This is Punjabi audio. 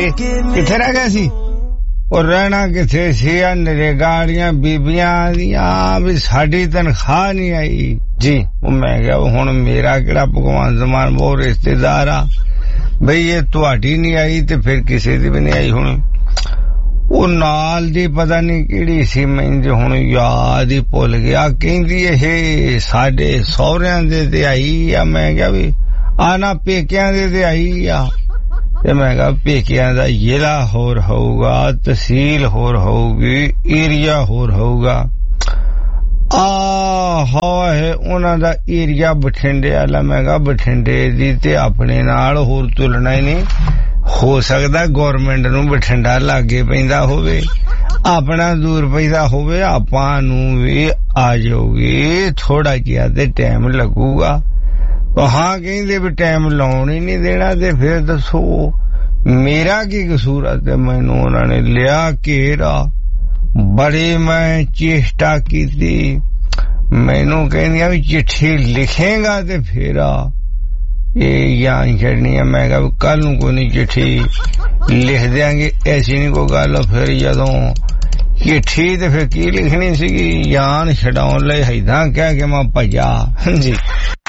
ਕਿੱਥੇ ਰਹਿ ਗਿਆ ਸੀ ਉਹ ਰਹਿਣਾ ਕਿੱਥੇ ਸੀ ਆ ਨਰੇਗਾੜੀਆਂ ਬੀਬੀਆਂ ਦੀਆਂ ਵੀ ਸਾਡੀ ਤਨਖਾਹ ਨਹੀਂ ਆਈ ਜੀ ਉਹ ਮੈਂ ਕਿਹਾ ਹੁਣ ਮੇਰਾ ਕਿਹੜਾ ਭਗਵਾਨ ਜ਼ਮਾਨ ਬਹੁਤ ਰਿਸ਼ਤੇਦਾਰ ਆ ਬਈ ਇਹ ਤੁਹਾਡੀ ਨਹੀਂ ਆਈ ਤੇ ਫਿਰ ਕਿਸੇ ਦੀ ਵੀ ਨਹੀਂ ਆਈ ਹੁਣ ਉਹ ਨਾਲ ਦੀ ਪਤਾ ਨਹੀਂ ਕਿਹੜੀ ਸੀ ਮੈਨੂੰ ਹੁਣ ਯਾਦ ਹੀ ਭੁੱਲ ਗਿਆ ਕਹਿੰਦੀ ਇਹ ਸਾਡੇ ਸਹੁਰਿਆਂ ਦੇ ਤੇ ਆਈ ਆ ਮੈਂ ਕਿਹਾ ਵੀ ਆ ਨਾ ਪੇਕਿਆਂ ਦੇ ਤੇ ਆਈ ਆ ਤੇ ਮੈਂ ਕਿਹਾ ਪੇਕਿਆਂ ਦਾ ਜ਼ਿਲ੍ਹਾ ਹੋਰ ਹੋਊਗਾ ਤਹਿਸੀਲ ਹੋਰ ਹੋਊਗੀ ਏਰੀਆ ਹੋਰ ਹੋਊਗਾ ਹੈ ਉਹਨਾਂ ਦਾ ਏਰੀਆ ਬਠਿੰਡੇ ਵਾਲਾ ਮੈਂ ਕਿਹਾ ਬਠਿੰਡੇ ਦੀ ਤੇ ਆਪਣੇ ਨਾਲ ਹੋਰ ਤੁਲਨਾ ਹੀ ਨਹੀਂ ਹੋ ਸਕਦਾ ਗੌਰਮੈਂਟ ਨੂੰ ਬਠਿੰਡਾ ਲਾਗੇ ਪੈਂਦਾ ਹੋਵੇ ਆਪਣਾ ਦੂਰ ਪੈਂਦਾ ਹੋਵੇ ਆਪਾਂ ਨੂੰ ਵੀ ਆ ਜਾਊਗੀ ਥੋੜਾ ਜਿਹਾ ਤੇ ਟਾਈਮ ਲੱਗੂਗਾ ਹਾਂ ਕਹਿੰਦੇ ਵੀ ਟਾਈਮ ਲਾਉਣ ਹੀ ਨਹੀਂ ਦੇਣਾ ਤੇ ਫਿਰ ਦੱਸੋ ਮੇਰਾ ਕੀ ਕਸੂਰ ਆ ਤੇ ਮੈਨੂੰ ਉਹਨਾਂ ਨੇ ਲਿਆ ਘੇਰਾ ਬੜੀ ਮੈਂ ਚੇਸ਼ਟਾ ਕੀਤੀ ਮੈਨੂੰ ਕਹਿੰਦੀਆਂ ਵੀ ਚਿੱਠੀ ਲਿਖੇਗਾ ਤੇ ਫਿਰ ਇਹ ਜਾਂ ਛੱਡਣੀ ਆ ਮੈਂ ਕਿਹਾ ਕੱਲ ਨੂੰ ਕੋਈ ਨਹੀਂ ਚਿੱਠੀ ਲਿਖ ਦਿਆਂਗੇ ਐਸੀ ਨਹੀਂ ਕੋਈ ਗੱਲ ਫਿਰ ਜਦੋਂ ਚਿੱਠੀ ਤੇ ਫਿਰ ਕੀ ਲਿਖਣੀ ਸੀਗੀ ਜਾਨ ਛਡਾਉਣ ਲਈ ਏਦਾਂ ਕਹਿ ਕੇ ਮੈਂ ਭੱਜਾ ਜੀ